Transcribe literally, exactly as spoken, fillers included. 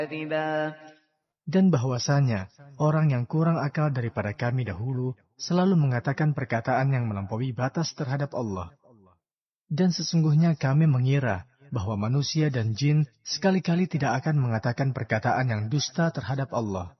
Dan bahwasanya orang yang kurang akal daripada kami dahulu selalu mengatakan perkataan yang melampaui batas terhadap Allah. Dan sesungguhnya kami mengira bahwa manusia dan jin sekali-kali tidak akan mengatakan perkataan yang dusta terhadap Allah.